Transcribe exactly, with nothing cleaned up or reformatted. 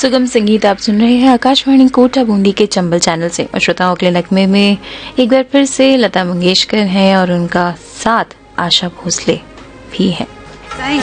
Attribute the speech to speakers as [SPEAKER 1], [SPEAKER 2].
[SPEAKER 1] सुगम संगीत आप सुन रहे हैं आकाशवाणी कोटा बूंदी के चंबल चैनल से। और श्रोताओं के नगमे में एक बार फिर से लता मंगेशकर हैं और उनका साथ आशा भोसले भी है।